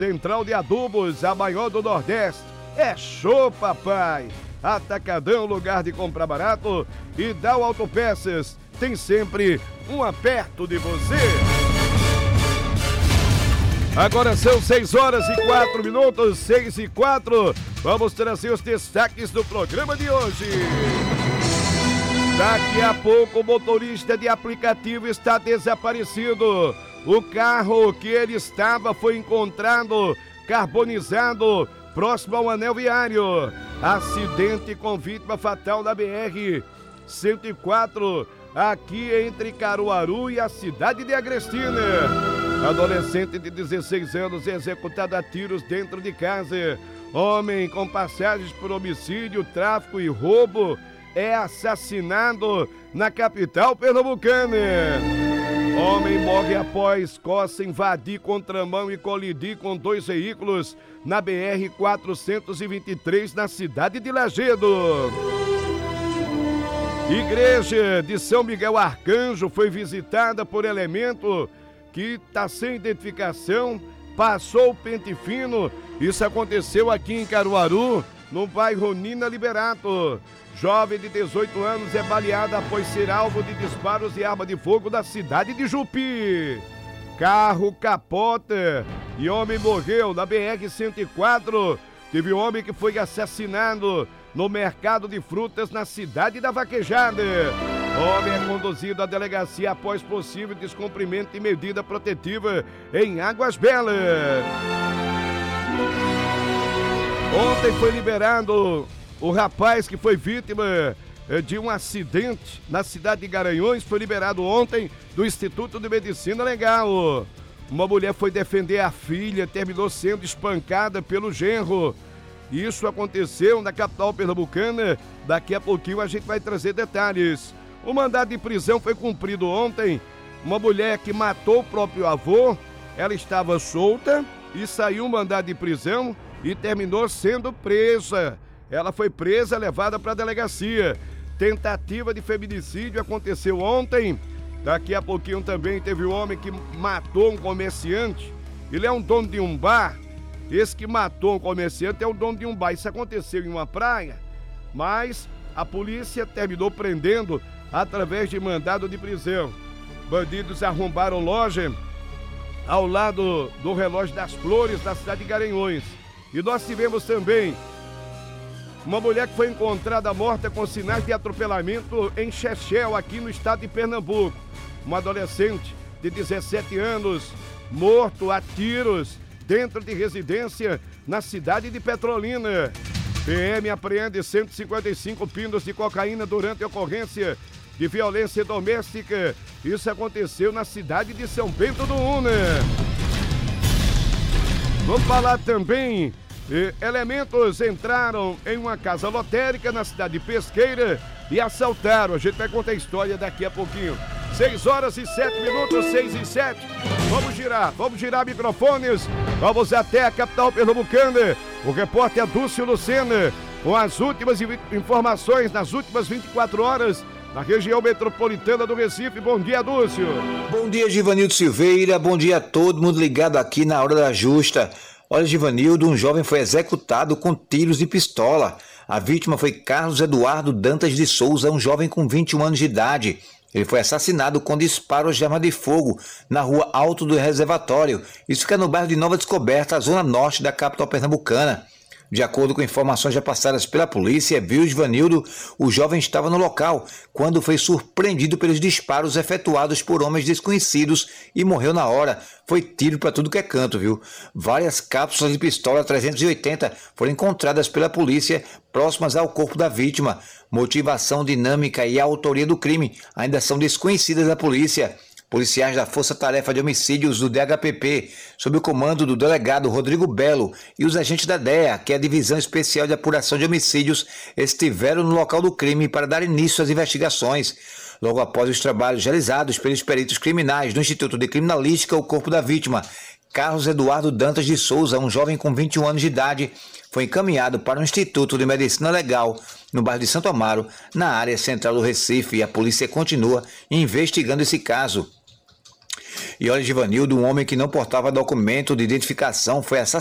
Central de Adubos, a maior do Nordeste. É show, papai! Atacadão, lugar de comprar barato. E Dal Autopeças, tem sempre um perto de você. Agora são 6h04, 6h04. Vamos trazer os destaques do programa de hoje. Daqui a pouco o motorista de aplicativo está desaparecido. O carro que ele estava foi encontrado carbonizado próximo ao anel viário. Acidente com vítima fatal na BR-104, aqui entre Caruaru e a cidade de Agrestina. Adolescente de 16 anos é executado a tiros dentro de casa. Homem com passagens por homicídio, tráfico e roubo é assassinado na capital pernambucana. Homem morre após coça invadir contramão e colidir com 2 veículos na BR-423, na cidade de Lagedo. Igreja de São Miguel Arcanjo foi visitada por elemento que está sem identificação, passou o pente fino. Isso aconteceu aqui em Caruaru, no bairro Nina Liberato. Jovem de 18 anos é baleado após ser alvo de disparos de arma de fogo da cidade de Jupi. Carro capota e homem morreu na BR-104. Teve um homem que foi assassinado no mercado de frutas na cidade da Vaquejada. Homem é conduzido à delegacia após possível descumprimento de medida protetiva em Águas Belas. Ontem foi liberado o rapaz que foi vítima de um acidente na cidade de Garanhuns. Foi liberado ontem do Instituto de Medicina Legal. Uma mulher foi defender a filha, terminou sendo espancada pelo genro. Isso aconteceu na capital pernambucana. Daqui a pouquinho a gente vai trazer detalhes. O mandado de prisão foi cumprido ontem. Uma mulher que matou o próprio avô, ela estava solta e saiu um mandado de prisão e terminou sendo presa. Ela foi presa, levada para a delegacia. Tentativa de feminicídio aconteceu ontem. Daqui a pouquinho também teve um homem que matou um comerciante. Ele é um dono de um bar. Esse que matou um comerciante é o dono de um bar. Isso aconteceu em uma praia, mas a polícia terminou prendendo através de mandado de prisão. Bandidos arrombaram loja ao lado do Relógio das Flores da cidade de Garanhuns. E nós tivemos também uma mulher que foi encontrada morta com sinais de atropelamento em Chechel, aqui no estado de Pernambuco. Uma adolescente de 17 anos, morto a tiros dentro de residência na cidade de Petrolina. PM apreende 155 pinos de cocaína durante a ocorrência de violência doméstica. Isso aconteceu na cidade de São Bento do Una. Vamos falar também, elementos entraram em uma casa lotérica na cidade de Pesqueira e assaltaram. A gente vai contar a história daqui a pouquinho. 6h07, 6h07. Vamos girar microfones. Vamos até a capital pernambucana. O repórter Dúcio Lucena com as últimas informações nas últimas 24 horas na região metropolitana do Recife. Bom dia, Dúcio. Bom dia, Givanildo Silveira. Bom dia a todo mundo ligado aqui na Hora da Justa. Olha, Givanildo, um jovem foi executado com tiros de pistola. A vítima foi Carlos Eduardo Dantas de Souza, um jovem com 21 anos de idade. Ele foi assassinado com disparos de arma de fogo na rua Alto do Reservatório. Isso fica no bairro de Nova Descoberta, zona norte da capital pernambucana. De acordo com informações já passadas pela polícia, viu Givanildo, o jovem estava no local quando foi surpreendido pelos disparos efetuados por homens desconhecidos e morreu na hora. Foi tiro para tudo que é canto, viu? Várias cápsulas de pistola 380 foram encontradas pela polícia próximas ao corpo da vítima. Motivação, dinâmica e a autoria do crime ainda são desconhecidas da polícia. Policiais da Força Tarefa de Homicídios do DHPP, sob o comando do delegado Rodrigo Belo, e os agentes da DEA, que é a Divisão Especial de Apuração de Homicídios, estiveram no local do crime para dar início às investigações. Logo após os trabalhos realizados pelos peritos criminais do Instituto de Criminalística, o corpo da vítima, Carlos Eduardo Dantas de Souza, um jovem com 21 anos de idade, foi encaminhado para o Instituto de Medicina Legal, no bairro de Santo Amaro, na área central do Recife, e a polícia continua investigando esse caso. E olha, Givanildo, um homem que não portava documento de identificação foi assassinado